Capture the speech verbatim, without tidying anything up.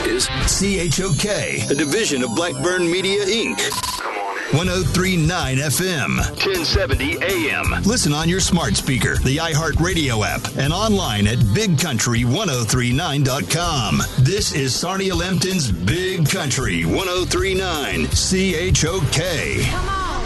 is C H O K, a division of Blackburn Media, Incorporated. one oh three point nine F M, ten seventy A M. Listen on your smart speaker, the iHeartRadio app, and online at big country ten thirty-nine dot com. This is Sarnia Lempton's Big Country ten thirty-nine, C H O K. Come on.